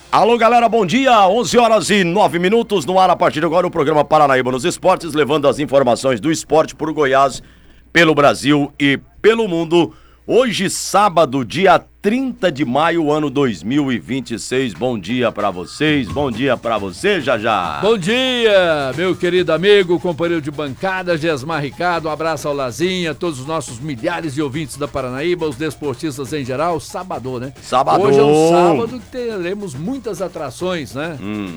Alô, galera, bom dia. 11h09 no ar a partir de agora o programa Paranaíba nos Esportes, levando as informações do esporte por Goiás, pelo Brasil e pelo mundo. Hoje, sábado, dia 30 de maio, ano 2026. Bom dia pra vocês, bom dia pra você, Jajá. Bom dia, meu querido amigo, companheiro de bancada, Gesmar Ricardo, um abraço ao Lazinha, todos os nossos milhares de ouvintes da Paranaíba, os desportistas em geral, sábado, né? Sábado. Hoje é um sábado que teremos muitas atrações, né?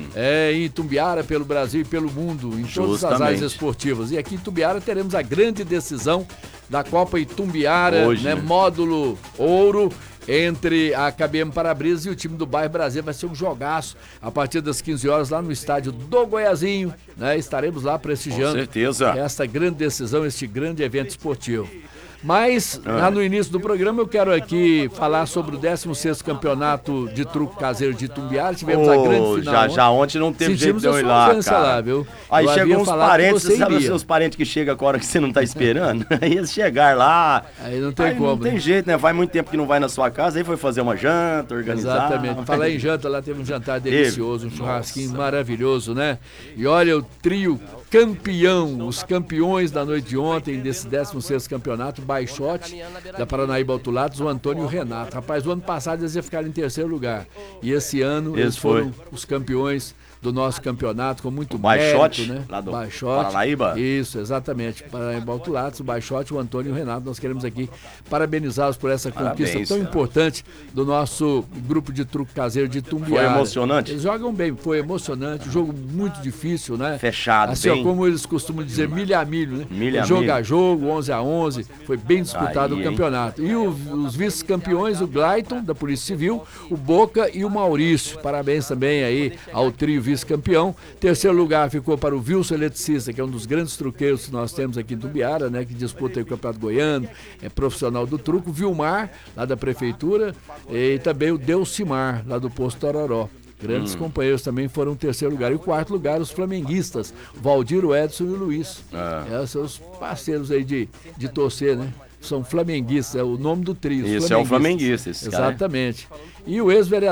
Em Itumbiara, pelo Brasil e pelo mundo, em todas as áreas esportivas. E aqui em Itumbiara teremos a grande decisão da Copa Itumbiara, hoje, né? Módulo Ouro, entre a KBM Para-Brisa e o time do Bairro Brasil. Vai ser um jogaço a partir das 15 horas lá no estádio do Goiazinho, né? Estaremos lá prestigiando, com certeza, esta grande decisão, este grande evento esportivo. Mas, lá no início do programa, eu quero aqui falar sobre o 16º Campeonato de Truco Caseiro de Itumbiara. Tivemos a grande final. Já ontem não teve jeito de eu ir lá, cara. Lá, viu? Aí chegam uns parentes, sabe os seus parentes que chegam agora que você não tá esperando? Aí eles chegar lá... Aí não tem como, não tem jeito, né? Faz muito tempo que não vai na sua casa, aí foi fazer uma janta, organizar. Exatamente. Falar em janta, lá teve um jantar delicioso, um churrasquinho maravilhoso, né? E olha, o trio campeão, os campeões da noite de ontem, desse 16º campeonato, Baixote, da Paranaíba Autolados, o Antônio e o Renato. Rapaz, o ano passado eles iam ficar em terceiro lugar. E esse ano eles foram os campeões do nosso campeonato, com muito Baixote, mérito, né? Lá do Baixote, Paranaíba? Isso, exatamente. Paranaíba Autolados, o Baixote, o Antônio e o Renato. Nós queremos aqui parabenizá-los por essa conquista tão importante do nosso grupo de truco caseiro de Itumbiara. Foi emocionante? Eles jogam bem, foi emocionante, jogo muito difícil, né? Fechado, assim, bem... como eles costumam dizer, milha a milho, né? Milha a jogo milho. a jogo, 11-11, foi bem disputado o campeonato. E os vice-campeões, o Glayton, da Polícia Civil, o Boca e o Maurício. Parabéns também aí ao trio vice-campeão. Terceiro lugar ficou para o Wilson Eletricista, que é um dos grandes truqueiros que nós temos aqui em Itumbiara, né? Que disputa aí o Campeonato Goiano, é profissional do truco. Vilmar, lá da Prefeitura, e também o Delcimar, lá do Posto Tororó. Grandes companheiros também foram terceiro lugar. E o quarto lugar, os flamenguistas, Valdir, o Edson e o Luiz. São os parceiros aí de torcer, né? São flamenguistas, é o nome do trio. Isso é o flamenguista. Exatamente. E o ex-vereador